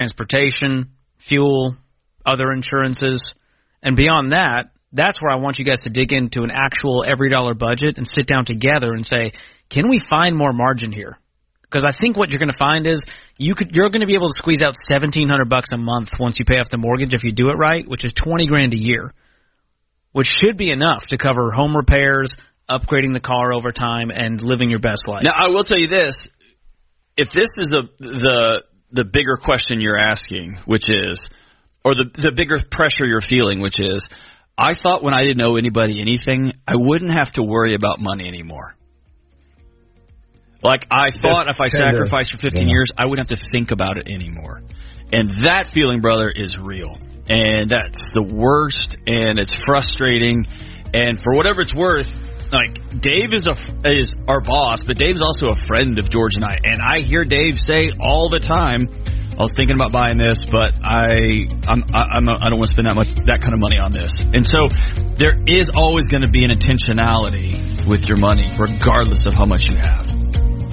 transportation, fuel, other insurances. And beyond that, that's where I want you guys to dig into an actual every dollar budget and sit down together and say, can we find more margin here? Because I think what you're going to find is you're going to be able to squeeze out $1,700 a month once you pay off the mortgage if you do it right, which is $20,000 a year, which should be enough to cover home repairs, upgrading the car over time, and living your best life. Now, I will tell you this. If this is the bigger question you're asking, which is, or the bigger pressure you're feeling, which is, I thought when I didn't owe anybody anything, I wouldn't have to worry about money anymore. Like, I thought if I sacrificed for 15 years, I wouldn't have to think about it anymore. And that feeling, brother, is real. And that's the worst, and it's frustrating. And for whatever it's worth, like, Dave is our boss, but Dave's also a friend of George and I. And I hear Dave say all the time, I was thinking about buying this, but I don't want to spend that kind of money on this. And so there is always going to be an intentionality with your money, regardless of how much you have.